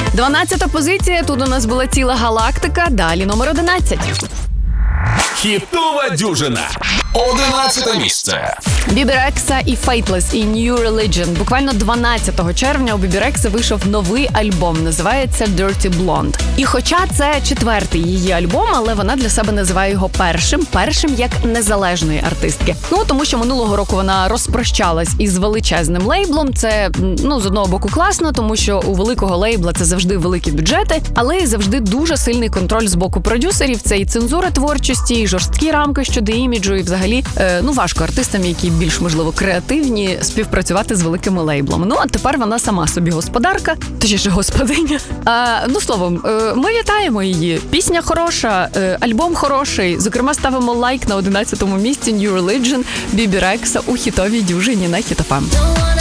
12-та позиція, тут у нас була ціла галактика, далі номер 11. Хітова дюжина. 11 місце. Бібі Рекса і Faithless і New Religion. Буквально 12 червня у Бібі Рекси вийшов новий альбом, називається Dirty Blonde. І хоча це 4-й її альбом, але вона для себе називає його першим як незалежної артистки. Тому що минулого року вона розпрощалась із величезним лейблом. Це, з одного боку класно, тому що у великого лейбла це завжди великі бюджети, але і завжди дуже сильний контроль з боку продюсерів. Це і цензура творчості, і жорсткі рамки щодо іміджу, і взагалі важко артистам, які більш, можливо, креативні, співпрацювати з великими лейблами. А тепер вона сама собі господарка, точніше господиня. Словом, ми вітаємо її. Пісня хороша, альбом хороший. Зокрема, ставимо лайк на 11-му місці New Religion, Бібі Рекса у хітовій дюжині на Hit FM.